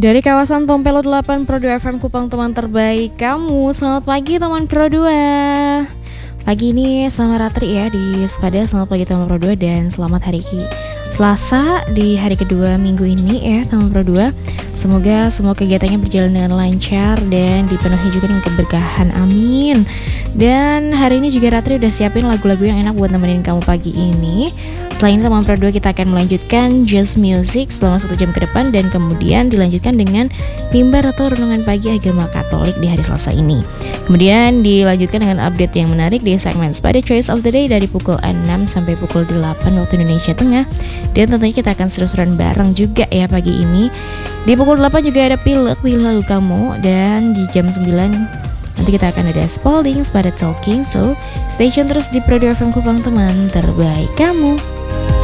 Dari kawasan Tompelo 8 Pro 2 FM Kupang, teman terbaik kamu. Selamat pagi teman Pro 2. Pagi ini sama Ratri ya di Sepada. Selamat pagi teman Pro 2 dan selamat hari Selasa di hari kedua minggu ini ya teman Pro 2. Semoga semua kegiatannya berjalan dengan lancar dan dipenuhi juga dengan keberkahan, amin. Dan hari ini juga Ratri udah siapin lagu-lagu yang enak buat nemenin kamu pagi ini. Selain itu teman Pro 2 kita akan melanjutkan Just Music selama 1 jam ke depan. Dan kemudian dilanjutkan dengan mimbar atau renungan pagi agama Katolik di hari Selasa ini. Kemudian dilanjutkan dengan update yang menarik di segmen Sepada Choice of the Day dari pukul 6 sampai pukul 8 waktu Indonesia Tengah. Dan tentunya kita akan seru-seruan bareng juga ya pagi ini. Di pukul 8 juga ada pilih lagu kamu. Dan di jam 9 nanti kita akan ada Spalding Sepada Talking. So stay tune terus di Pro 2 FM Kupang, teman terbaik kamu.